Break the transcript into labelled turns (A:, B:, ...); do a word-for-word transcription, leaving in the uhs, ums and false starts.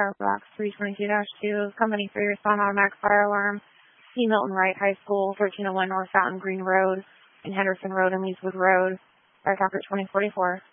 A: Power Box three twenty-two dash two, Company three, respond automatic fire alarm, C. Milton Wright High School, thirteen oh one North Fountain Green Road, and Henderson Road and Leeswood Road, Firecracker twenty forty-four.